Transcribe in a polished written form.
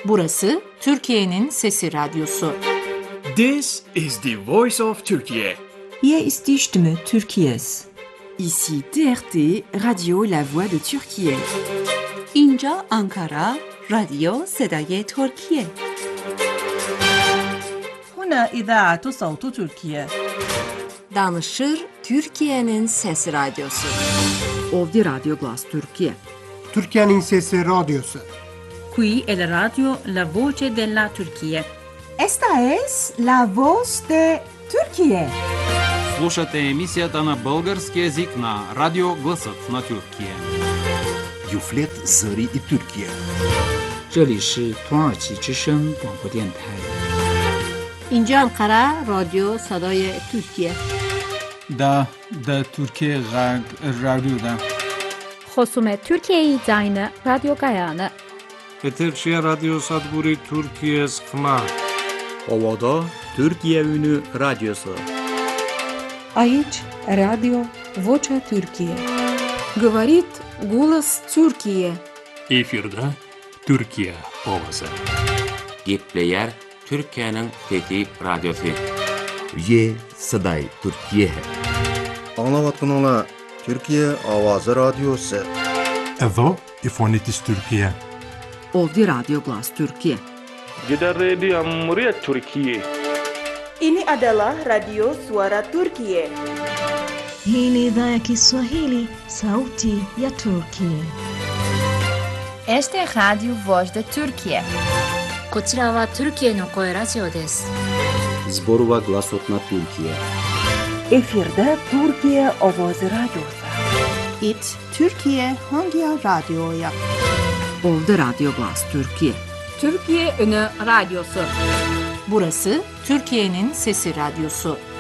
Burası Türkiye'nin Sesi Radyosu. This is the voice of Turkey. Hier ist die Stimme Türkiye's. Ici TRT, Radio La Voix de Türkiye. اینجا آنکارا، رادیو صدای ترکیه. هنا إذاعة صوت تركيا. Danışır Türkiye'nin Sesi Radyosu. Ovdje Radio Glas Türkiye. Türkiye'nin Sesi Radyosu. Qui è la radio La Voce della Turchia. Esta es la voz de Türkiye. Слушате емисията на български език на Радио Гласът на Türkiye. Юфлет Зări и Türkiye. 这里是土耳其之声广播电台。 اینجا انقره رادیو صدای ترکیه. دا Türkiye رادیو خصوم ترکیه زاین رادیو گایانه. Eterçiye Radyo Sadburi Türkiye Sıkma. Ovada Türkiye Ünü Radyosu. Aici Radio Vocea Türkiye. Говорит голос Türkiye. Efirde Türkiye Ovası. Gepleyer Türkiye'nin Fethi Radyosu. Ye Saday Türkiye. Anlavatkanala Türkiye Avazı Radyosu. Evo İfonitis Türkiye. Ovdje Radio Glas Türkiye. Gider Radio Cumhuriyet Türkiye. Ini adalah Radio Suara Turkiye. Hii ni idhaa ya Kiswahili, Sauti ya Turkiye. Este es Radio Voz de Turkiye. こちらはトルキエの声ラジオです。 Zborova Glasot na Türkiye. Efirde Türkiye Avazı Radyosu. İt Türkiye hangi radyoya? Ovdje Radio Glas Türkiye. Türkiye Ünü Radyosu. Burası Türkiye'nin Sesi Radyosu.